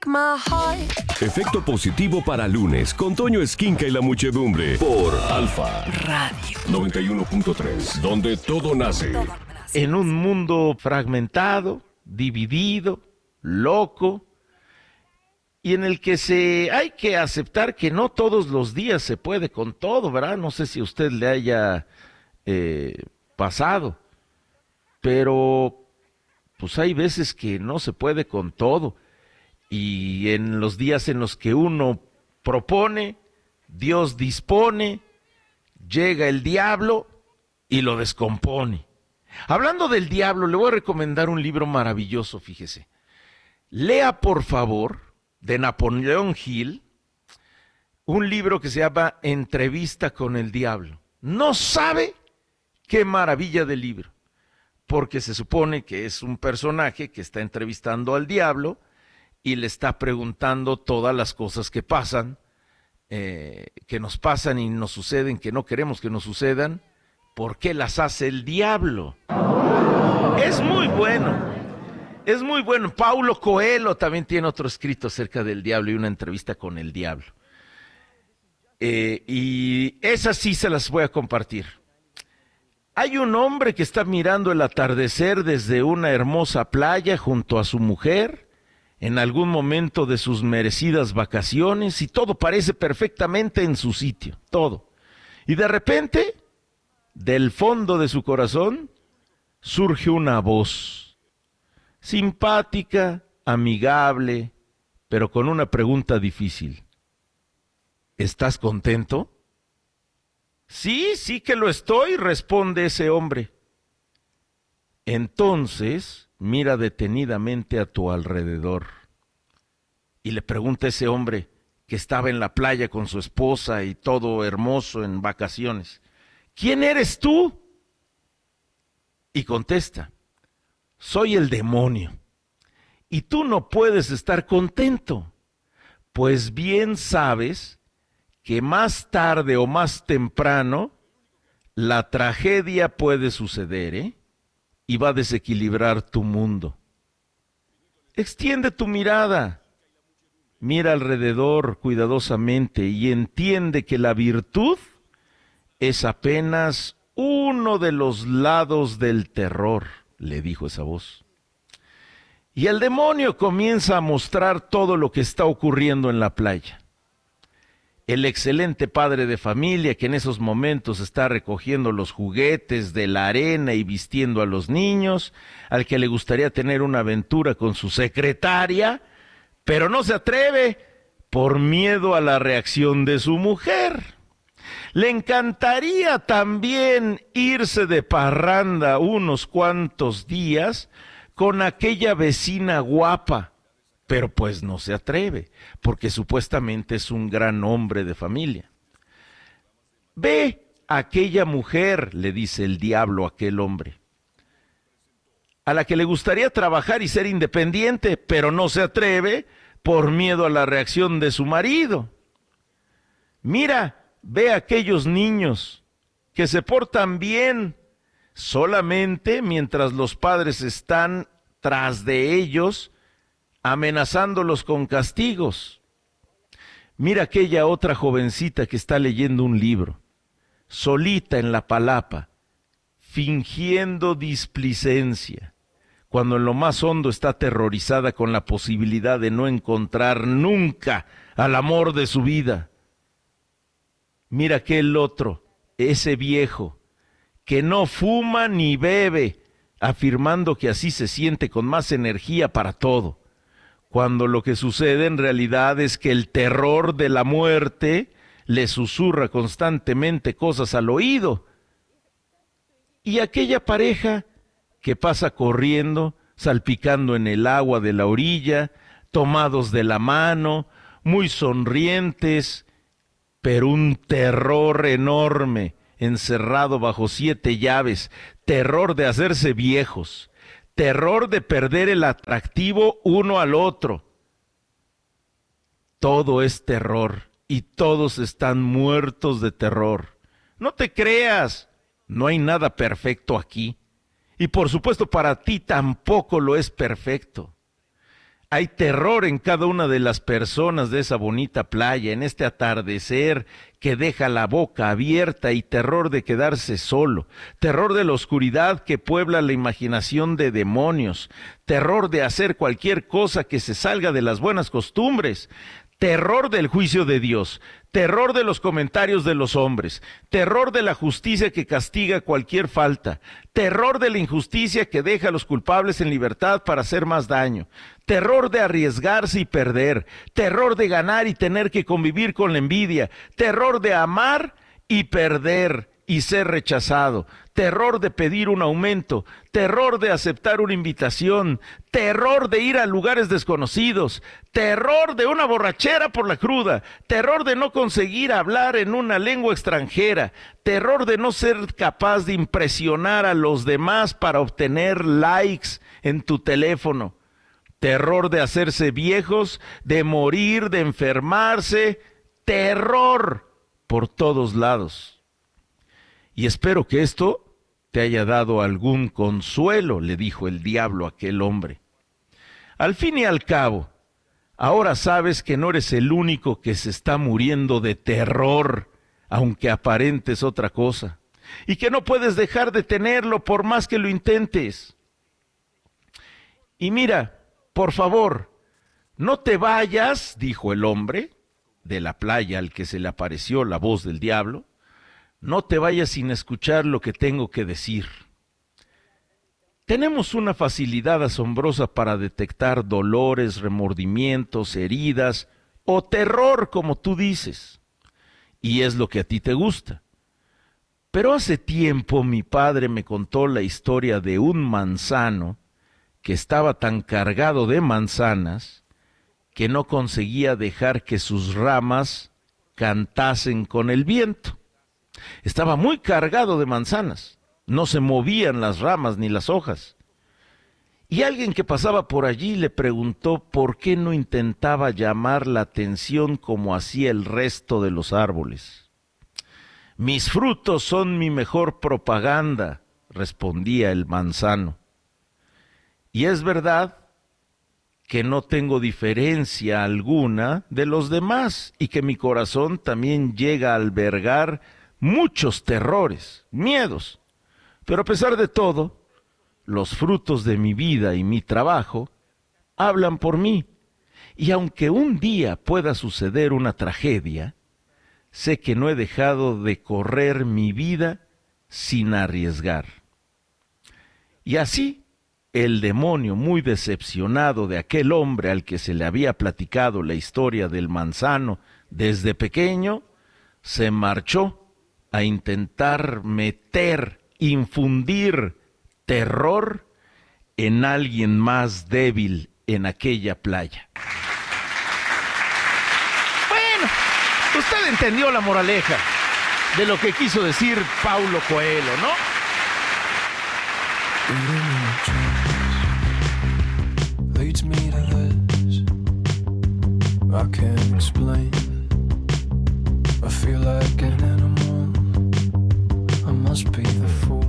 my heart. Efecto positivo para lunes con Toño Esquinca y la muchedumbre por Alfa Radio 91.3, donde todo nace. En un mundo fragmentado, dividido, loco, y en el que hay que aceptar que no todos los días se puede con todo, ¿verdad? No sé si a usted le haya pasado, pero pues hay veces que no se puede con todo. Y en los días en los que uno propone, Dios dispone, llega el diablo y lo descompone. Hablando del diablo, le voy a recomendar un libro maravilloso, fíjese. Lea, por favor, de Napoleón Hill, un libro que se llama Entrevista con el Diablo. No sabe qué maravilla de libro, porque se supone que es un personaje que está entrevistando al diablo y le está preguntando todas las cosas que pasan, que nos pasan y nos suceden, que no queremos que nos sucedan, ¿por qué las hace el diablo? Es muy bueno. Es muy bueno. Paulo Coelho también tiene otro escrito acerca del diablo y una entrevista con el diablo. Y esas sí se las voy a compartir. Hay un hombre que está mirando el atardecer desde una hermosa playa junto a su mujer, en algún momento de sus merecidas vacaciones, y todo parece perfectamente en su sitio, todo. Y de repente, del fondo de su corazón, surge una voz, simpática, amigable, pero con una pregunta difícil. ¿Estás contento? Sí, sí que lo estoy, responde ese hombre. Entonces, mira detenidamente a tu alrededor y le pregunta a ese hombre que estaba en la playa con su esposa y todo hermoso en vacaciones, ¿quién eres tú? Y contesta, soy el demonio. Y tú no puedes estar contento, pues bien sabes que más tarde o más temprano la tragedia puede suceder, y va a desequilibrar tu mundo. Extiende tu mirada, mira alrededor cuidadosamente y entiende que la virtud es apenas uno de los lados del terror, le dijo esa voz. Y el demonio comienza a mostrar todo lo que está ocurriendo en la playa. El excelente padre de familia que en esos momentos está recogiendo los juguetes de la arena y vistiendo a los niños, al que le gustaría tener una aventura con su secretaria, pero no se atreve por miedo a la reacción de su mujer. Le encantaría también irse de parranda unos cuantos días con aquella vecina guapa, pero pues no se atreve, porque supuestamente es un gran hombre de familia. Ve a aquella mujer, le dice el diablo a aquel hombre, a la que le gustaría trabajar y ser independiente, pero no se atreve por miedo a la reacción de su marido. Mira, ve a aquellos niños que se portan bien solamente mientras los padres están tras de ellos, amenazándolos con castigos. Mira aquella otra jovencita que está leyendo un libro, solita en la palapa, fingiendo displicencia, cuando en lo más hondo está aterrorizada con la posibilidad de no encontrar nunca al amor de su vida. Mira aquel otro, ese viejo, que no fuma ni bebe, afirmando que así se siente con más energía para todo, cuando lo que sucede en realidad es que el terror de la muerte le susurra constantemente cosas al oído. Y aquella pareja que pasa corriendo, salpicando en el agua de la orilla, tomados de la mano, muy sonrientes, pero un terror enorme, encerrado bajo 7 llaves, terror de hacerse viejos, terror de perder el atractivo uno al otro. Todo es terror y todos están muertos de terror. No te creas, no hay nada perfecto aquí. Y por supuesto para ti tampoco lo es perfecto. Hay terror en cada una de las personas de esa bonita playa, en este atardecer que deja la boca abierta y terror de quedarse solo, terror de la oscuridad que puebla la imaginación de demonios, terror de hacer cualquier cosa que se salga de las buenas costumbres, terror del juicio de Dios, terror de los comentarios de los hombres, terror de la justicia que castiga cualquier falta, terror de la injusticia que deja a los culpables en libertad para hacer más daño, terror de arriesgarse y perder, terror de ganar y tener que convivir con la envidia, terror de amar y perder y ser rechazado, terror de pedir un aumento, terror de aceptar una invitación, terror de ir a lugares desconocidos, terror de una borrachera por la cruda, terror de no conseguir hablar en una lengua extranjera, terror de no ser capaz de impresionar a los demás para obtener likes en tu teléfono, terror de hacerse viejos, de morir, de enfermarse, terror por todos lados. Y espero que esto te haya dado algún consuelo, le dijo el diablo a aquel hombre. Al fin y al cabo, ahora sabes que no eres el único que se está muriendo de terror, aunque aparentes otra cosa, y que no puedes dejar de tenerlo por más que lo intentes. Y mira, por favor, no te vayas, dijo el hombre de la playa al que se le apareció la voz del diablo, no te vayas sin escuchar lo que tengo que decir. Tenemos una facilidad asombrosa para detectar dolores, remordimientos, heridas o terror, como tú dices. Y es lo que a ti te gusta. Pero hace tiempo mi padre me contó la historia de un manzano que estaba tan cargado de manzanas que no conseguía dejar que sus ramas cantasen con el viento. Estaba muy cargado de manzanas, no se movían las ramas ni las hojas. Y alguien que pasaba por allí le preguntó por qué no intentaba llamar la atención como hacía el resto de los árboles. Mis frutos son mi mejor propaganda, respondía el manzano. Y es verdad que no tengo diferencia alguna de los demás y que mi corazón también llega a albergar muchos terrores, miedos, pero a pesar de todo, los frutos de mi vida y mi trabajo hablan por mí, y aunque un día pueda suceder una tragedia, sé que no he dejado de correr mi vida sin arriesgar. Y así, el demonio, muy decepcionado de aquel hombre al que se le había platicado la historia del manzano desde pequeño, se marchó a intentar infundir terror en alguien más débil en aquella playa. Bueno, usted entendió la moraleja de lo que quiso decir Paulo Coelho, ¿no? Leads me to this, I can't explain. I feel like an animal, I must be the fool.